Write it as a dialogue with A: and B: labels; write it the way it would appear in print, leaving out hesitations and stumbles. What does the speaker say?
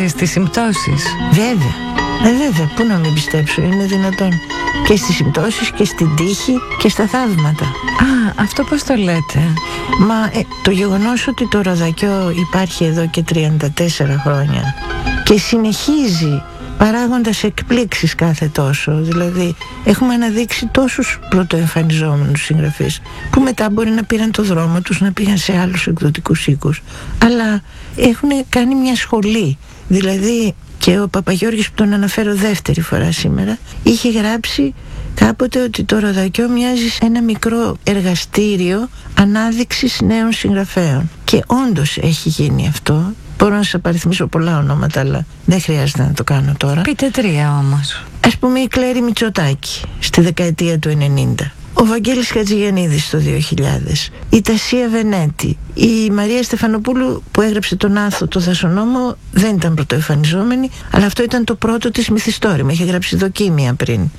A: στις συμπτώσεις.
B: Βέβαια. Βέβαια, πού να μην πιστέψω, είναι δυνατόν. Και στις συμπτώσεις και στην τύχη και στα θαύματα.
A: Α, αυτό πώς το λέτε?
B: Μα το γεγονός ότι το Ροδακιό υπάρχει εδώ και 34 χρόνια και συνεχίζει παράγοντας εκπλήξεις κάθε τόσο. Δηλαδή έχουμε αναδείξει τόσους πρωτοεμφανιζόμενους συγγραφείς που μετά μπορεί να πήραν το δρόμο τους, να πήγαν σε άλλους εκδοτικούς οίκους, αλλά έχουν κάνει μια σχολή. Δηλαδή και ο Παπαγιώργης, που τον αναφέρω δεύτερη φορά σήμερα, είχε γράψει κάποτε ότι το Ροδακιό μοιάζει σε ένα μικρό εργαστήριο ανάδειξης νέων συγγραφέων. Και όντως έχει γίνει αυτό. Μπορώ να σας απαριθμίσω πολλά ονόματα, αλλά δεν χρειάζεται να το κάνω τώρα.
A: Πείτε 3 όμως.
B: Ας πούμε η Κλέρη Μητσοτάκη στη δεκαετία του 90, ο Βαγγέλης Χατζηγιαννίδης το 2000, η Τασία Βενέτη, η Μαρία Στεφανοπούλου που έγραψε τον Άθο το Δασονόμο δεν ήταν πρωτοεμφανιζόμενη, αλλά αυτό ήταν το πρώτο της μυθιστόρημα, είχε γράψει δοκίμια πριν.